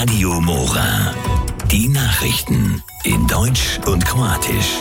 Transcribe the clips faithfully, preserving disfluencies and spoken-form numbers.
Radio Mora. Die Nachrichten in Deutsch und Kroatisch.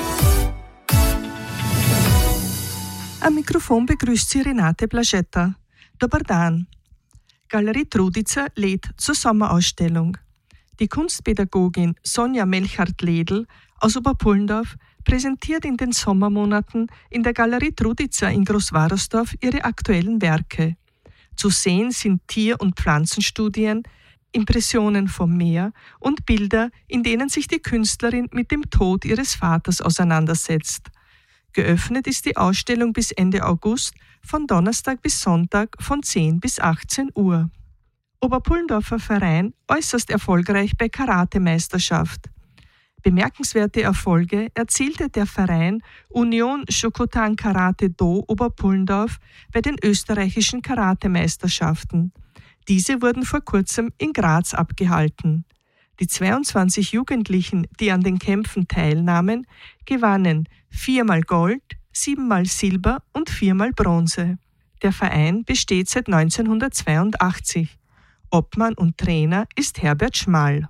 Am Mikrofon begrüßt sie Renate Blaschetta. Dobar dan. Galerie Trudica lädt zur Sommerausstellung. Die Kunstpädagogin Sonja Melchart-Ledl aus Oberpullendorf präsentiert in den Sommermonaten in der Galerie Trudica in Großwaresdorf ihre aktuellen Werke. Zu sehen sind Tier- und Pflanzenstudien, Impressionen vom Meer und Bilder, in denen sich die Künstlerin mit dem Tod ihres Vaters auseinandersetzt. Geöffnet ist die Ausstellung bis Ende August, von Donnerstag bis Sonntag von zehn bis achtzehn Uhr. Oberpullendorfer Verein äußerst erfolgreich bei Karatemeisterschaft. Bemerkenswerte Erfolge erzielte der Verein Union Shokotan Karate Do Oberpullendorf bei den österreichischen Karatemeisterschaften. Diese wurden vor kurzem in Graz abgehalten. Die zweiundzwanzig Jugendlichen, die an den Kämpfen teilnahmen, gewannen viermal Gold, siebenmal Silber und viermal Bronze. Der Verein besteht seit neunzehnhundertzweiundachtzig. Obmann und Trainer ist Herbert Schmall.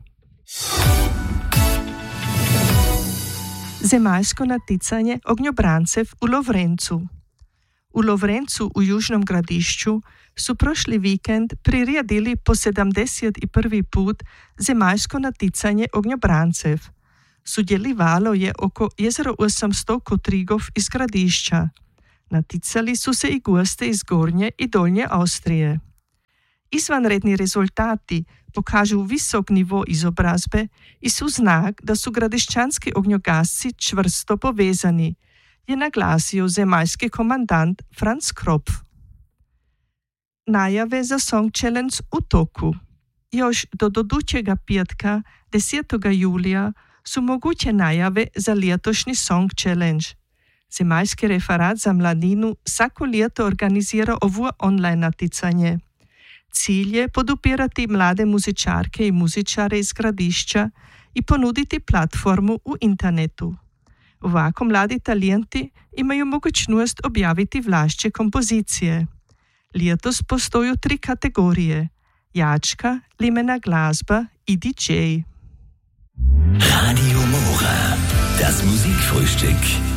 Zemaljsko naticanje ognjobrancev u Lovrencu. U Lovrencu u Južnom Gradišću su prošli vikend priredili po sedemdeset prvi put zemaljsko naticanje ognjobrancev. Sudjelovalo je oko osemsto kotrigov iz Gradišća. Naticali su se i goste iz Gornje i Dolnje Avstrije. Izvanredni rezultati pokažu visok nivo izobrazbe i su znak da su gradišćanski ognjogasci čvrsto povezani, je naglasio zemaljski komandant Franz Kropf. Najave za Song Challenge u toku. Još do dodućega petka, desetega julija, su moguće najave za letošnji Song Challenge. Zemaljski referat za mladinu vsako leto organizira ovo online naticanje. Cilj je podupirati mlade muzičarke i muzičare iz Gradišća i ponuditi platformu u internetu. Ovako mladi talenti imaju mogućnost objaviti vlašće kompozicije. Letos postoju tri kategorije: jačka, limena glazba i D J. Radio Mora, das Musikfrühstück.